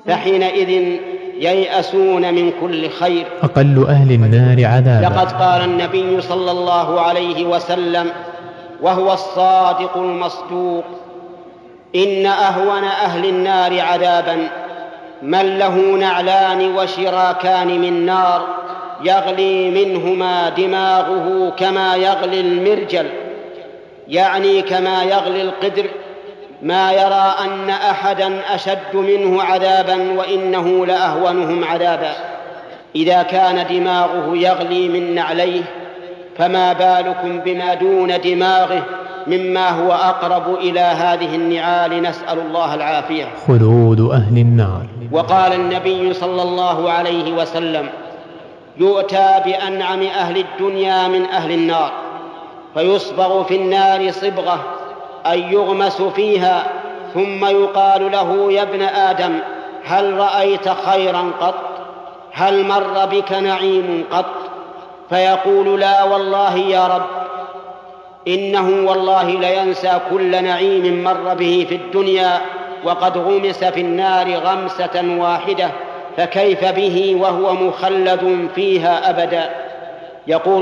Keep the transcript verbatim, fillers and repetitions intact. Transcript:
فحينئذ ييأسون من كل خير. أقل أهل النار عذابا. لقد قال النبي صلى الله عليه وسلم وهو الصادق المصدوق: إن أهون أهل النار عذابا من له نعلان وشراكان من نار يغلي منهما دماغه كما يغلي المرجل، يعني كما يغلي القدر، ما يرى أن أحدا أشد منه عذابا وإنه لأهونهم عذابا. إذا كان دماغه يغلي من نعليه فما بالكم بما دون دماغه مما هو أقرب إلى هذه النعال، نسأل الله العافية. خلود أهل النار. وقال النبي صلى الله عليه وسلم: يؤتى بأنعم أهل الدنيا من أهل النار فيصبغ في النار صبغة أن يغمس فيها، ثم يقال له: يا ابن آدم هل رأيت خيرا قط؟ هل مر بك نعيم قط؟ فيقول: لا والله يا رب، إنه والله لينسى كل نعيم مر به في الدنيا وقد غمس في النار غمسة واحدة، فكيف به وهو مخلد فيها أبدا. يقول